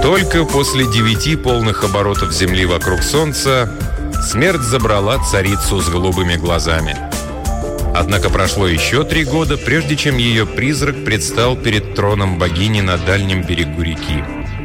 Только после 9 полных оборотов Земли вокруг Солнца смерть забрала царицу с голубыми глазами. Однако прошло еще 3 года, прежде чем ее призрак предстал перед троном богини на дальнем берегу реки.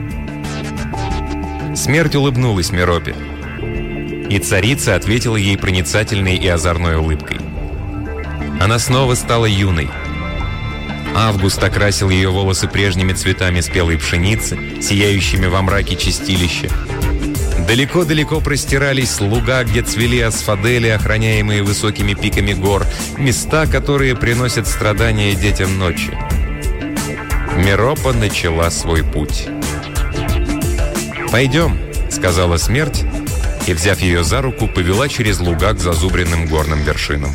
Смерть улыбнулась Меропе, и царица ответила ей проницательной и озорной улыбкой. Она снова стала юной. Август окрасил ее волосы прежними цветами спелой пшеницы, сияющими во мраке чистилища. Далеко-далеко простирались луга, где цвели асфадели, охраняемые высокими пиками гор, места, которые приносят страдания детям ночи. Меропа начала свой путь. «Пойдем», — сказала смерть, и, взяв ее за руку, повела через луга к зазубренным горным вершинам.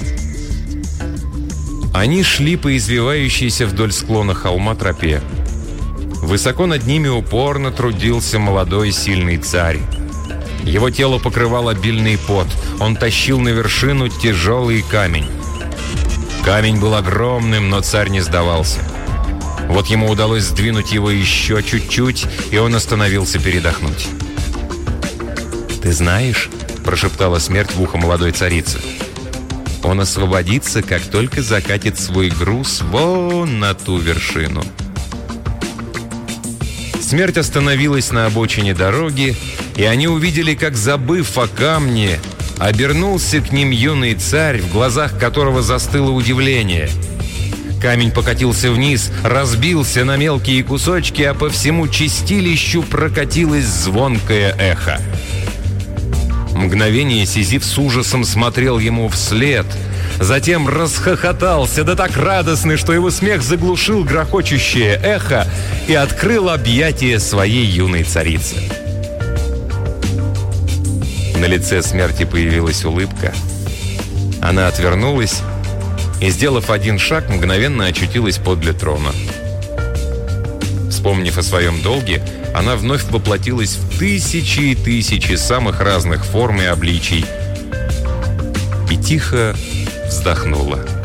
Они шли по извивающейся вдоль склона холма тропе. Высоко над ними упорно трудился молодой сильный царь. Его тело покрывал обильный пот. Он тащил на вершину тяжелый камень. Камень был огромным, но царь не сдавался. Вот ему удалось сдвинуть его еще чуть-чуть, и он остановился передохнуть. «Ты знаешь», — прошептала смерть в ухо молодой царицы, «он освободится, как только закатит свой груз вон на ту вершину». Смерть остановилась на обочине дороги, и они увидели, как, забыв о камне, обернулся к ним юный царь, в глазах которого застыло удивление. Камень покатился вниз, разбился на мелкие кусочки, а по всему чистилищу прокатилось звонкое эхо. Мгновение Сизиф с ужасом смотрел ему вслед, затем расхохотался, да так радостный, что его смех заглушил грохочущее эхо, и открыл объятия своей юной царицы. На лице смерти появилась улыбка. Она отвернулась и, сделав один шаг, мгновенно очутилась подле трона. Вспомнив о своем долге, она вновь воплотилась в тысячи и тысячи самых разных форм и обличий и тихо вздохнула.